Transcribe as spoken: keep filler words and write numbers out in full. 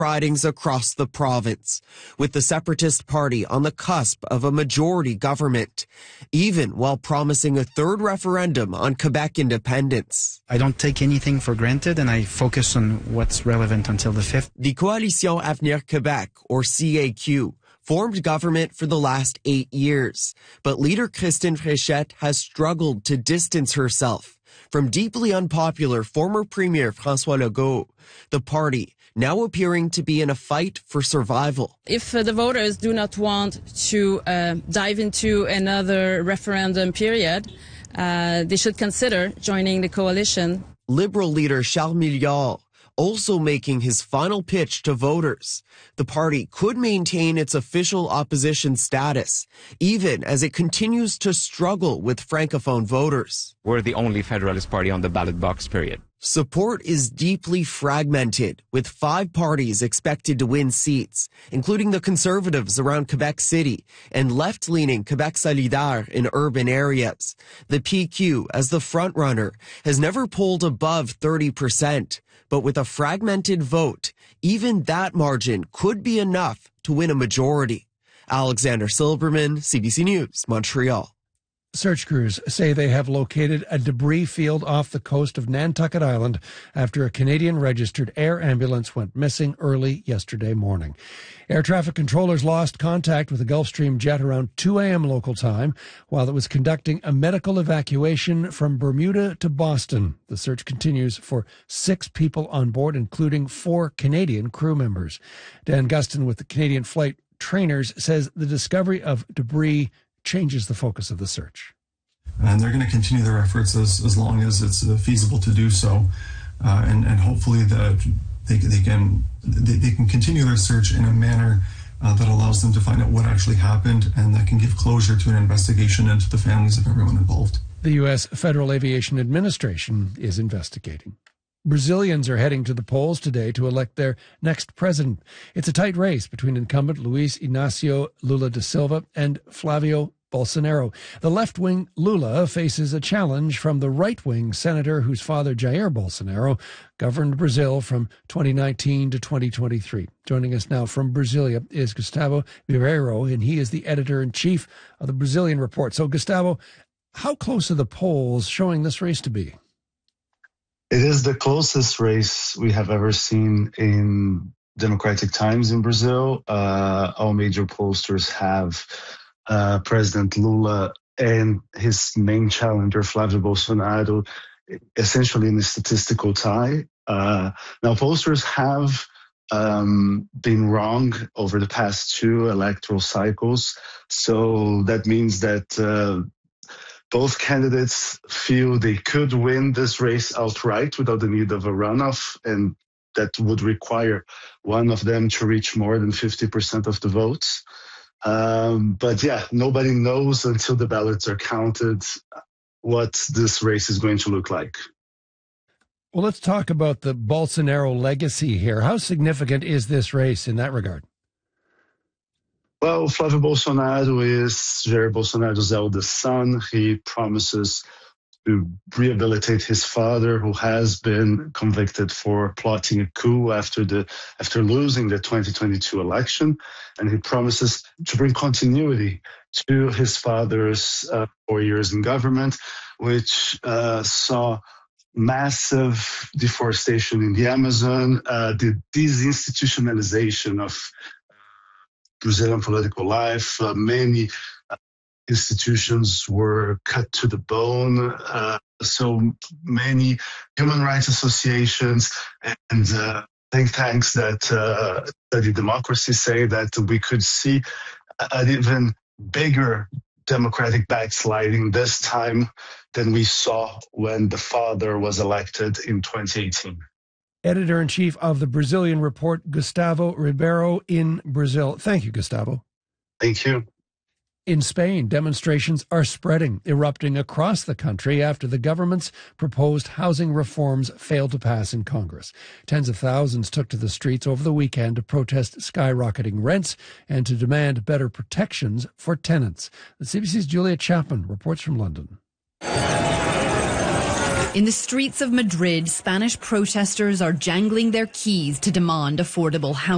ridings across the province, with the Separatist Party on the cusp of a majority government, even while promising a third referendum on Quebec independence. I don't take anything for granted, and I focus on what's relevant until the fifth. The Coalition Avenir Québec, or C A Q, formed government for the last eight years, but leader Christine Fréchette has struggled to distance herself from deeply unpopular former Premier François Legault. The party now appearing to be in a fight for survival. If uh, the voters do not want to uh, dive into another referendum period, uh, they should consider joining the coalition. Liberal leader Charles Milliard also making his final pitch to voters. The party could maintain its official opposition status, even as it continues to struggle with Francophone voters. We're the only Federalist Party on the ballot box, period. Support is deeply fragmented, with five parties expected to win seats, including the Conservatives around Quebec City and left-leaning Quebec Solidaire in urban areas. The P Q, as the frontrunner, has never polled above thirty percent, but with a fragmented vote, even that margin could be enough to win a majority. Alexander Silberman, C B C News, Montreal. Search crews say they have located a debris field off the coast of Nantucket Island after a Canadian-registered air ambulance went missing early yesterday morning. Air traffic controllers lost contact with a Gulfstream jet around two a.m. local time while it was conducting a medical evacuation from Bermuda to Boston. The search continues for six people on board, including four Canadian crew members. Dan Gustin with the Canadian Flight Trainers says the discovery of debris changes the focus of the search. And they're going to continue their efforts as, as long as it's uh, feasible to do so. Uh, and, and hopefully the, they, they, can, they, they can continue their search in a manner uh, that allows them to find out what actually happened and that can give closure to an investigation and to the families of everyone involved. The U S Federal Aviation Administration is investigating. Brazilians are heading to the polls today to elect their next president. It's a tight race between incumbent Luiz Inácio Lula da Silva and Flavio Bolsonaro. The left-wing Lula faces a challenge from the right-wing senator whose father, Jair Bolsonaro, governed Brazil from twenty nineteen to twenty twenty-three. Joining us now from Brasilia is Gustavo Ribeiro, and he is the editor-in-chief of the Brazilian Report. So, Gustavo, how close are the polls showing this race to be? It is the closest race we have ever seen in democratic times in Brazil. Uh, all major pollsters have uh, President Lula and his main challenger, Flavio Bolsonaro, essentially in a statistical tie. Uh, now, pollsters have um, been wrong over the past two electoral cycles. So that means that uh, both candidates feel they could win this race outright without the need of a runoff, and that would require one of them to reach more than fifty percent of the votes. Um, but yeah, nobody knows until the ballots are counted what this race is going to look like. Well, let's talk about the Bolsonaro legacy here. How significant is this race in that regard? Well, Flavio Bolsonaro is Jair Bolsonaro's eldest son. He promises to rehabilitate his father, who has been convicted for plotting a coup after the after losing the twenty twenty-two election, and he promises to bring continuity to his father's uh, four years in government, which uh, saw massive deforestation in the Amazon, uh, the disinstitutionalization of Brazilian political life. Uh, many uh, institutions were cut to the bone. Uh, so many human rights associations and uh, think tanks that uh, study democracy say that we could see an even bigger democratic backsliding this time than we saw when the father was elected in twenty eighteen. Editor-in-chief of the Brazilian Report, Gustavo Ribeiro in Brazil. Thank you, Gustavo. Thank you. In Spain, demonstrations are spreading, erupting across the country after the government's proposed housing reforms failed to pass in Congress. Tens of thousands took to the streets over the weekend to protest skyrocketing rents and to demand better protections for tenants. The C B C's Julia Chapman reports from London. In the streets of Madrid, Spanish protesters are jangling their keys to demand affordable housing.